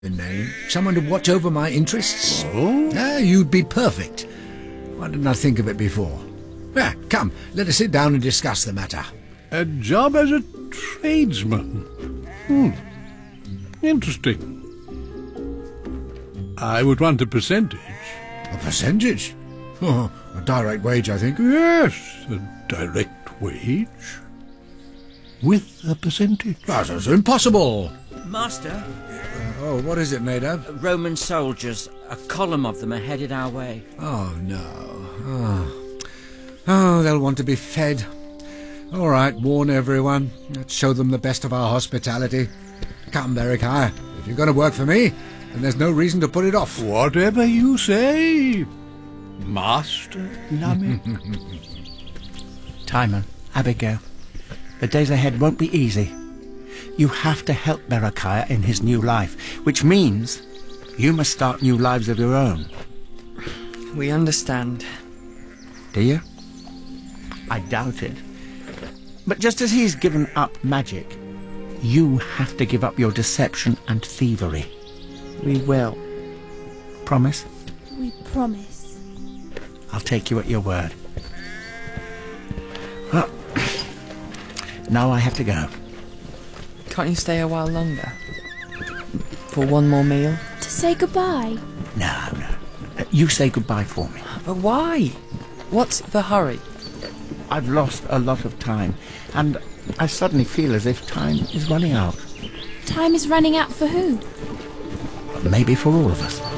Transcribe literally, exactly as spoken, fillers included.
name. Someone to watch over my interests. Oh? Ah, you'd be perfect. Why didn't I think of it before? Ah, come, let us sit down and discuss the matter. A job as a tradesman. Hmm. Interesting. I would want a percentage. A percentage? Oh, a direct wage, I think. Yes, a direct wage. With a percentage. That's impossible. Master, Uh, oh, what is it, Nadab? Roman soldiers, a column of them are headed our way. Oh, no. Oh. oh, they'll want to be fed. All right, warn everyone. Let's show them the best of our hospitality. Come, Berechiah. If you're going to work for me, then there's no reason to put it off. Whatever you say, Master Lamech. Timon, Abigail, the days ahead won't be easy. You have to help Berechiah in his new life, which means you must start new lives of your own. We understand. Do you? I doubt it. But just as he's given up magic, you have to give up your deception and thievery. We will. Promise? We promise. I'll take you at your word. Well, now I have to go. Can't you stay a while longer? For one more meal? To say goodbye? No, no. Uh, You say goodbye for me. But why? What's the hurry? I've lost a lot of time, and I suddenly feel as if time is running out. Time is running out for who? Maybe for all of us.